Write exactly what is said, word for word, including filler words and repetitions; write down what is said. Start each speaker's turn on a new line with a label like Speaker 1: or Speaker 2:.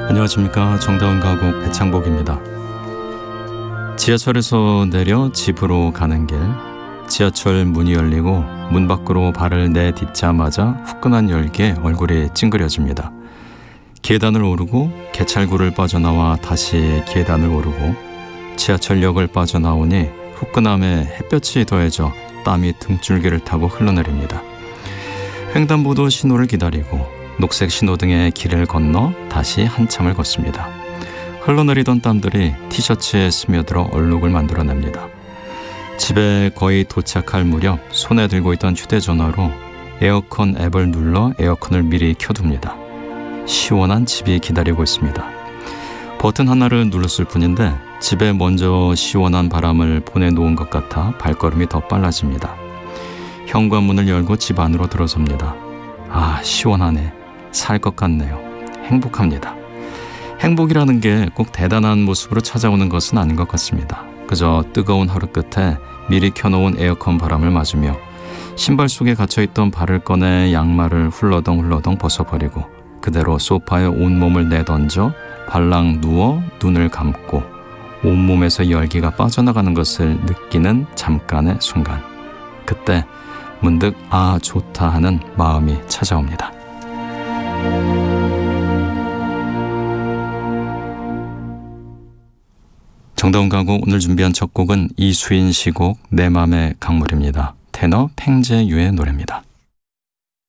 Speaker 1: 안녕하십니까. 정다운 가곡 배창복입니다. 지하철에서 내려 집으로 가는 길, 지하철 문이 열리고 문 밖으로 발을 내딛자마자 후끈한 열기에 얼굴이 찡그려집니다. 계단을 오르고 개찰구를 빠져나와 다시 계단을 오르고 지하철역을 빠져나오니 후끈함에 햇볕이 더해져 땀이 등줄기를 타고 흘러내립니다. 횡단보도 신호를 기다리고 녹색 신호등의 길을 건너 다시 한참을 걷습니다. 흘러내리던 땀들이 티셔츠에 스며들어 얼룩을 만들어냅니다. 집에 거의 도착할 무렵 손에 들고 있던 휴대전화로 에어컨 앱을 눌러 에어컨을 미리 켜둡니다. 시원한 집이 기다리고 있습니다. 버튼 하나를 눌렀을 뿐인데 집에 먼저 시원한 바람을 보내놓은 것 같아 발걸음이 더 빨라집니다. 현관문을 열고 집 안으로 들어섭니다. 아, 시원하네. 살 것 같네요. 행복합니다. 행복이라는 게 꼭 대단한 모습으로 찾아오는 것은 아닌 것 같습니다. 그저 뜨거운 하루 끝에 미리 켜놓은 에어컨 바람을 맞으며 신발 속에 갇혀있던 발을 꺼내 양말을 훌러덩 훌러덩 벗어버리고 그대로 소파에 온몸을 내던져 발랑 누워 눈을 감고 온몸에서 열기가 빠져나가는 것을 느끼는 잠깐의 순간. 그때 문득 아 좋다 하는 마음이 찾아옵니다. 정다운 가곡 오늘 준비한 첫 곡은 이수인 시곡 내 맘의 강물입니다. 테너 팽제유의 노래입니다.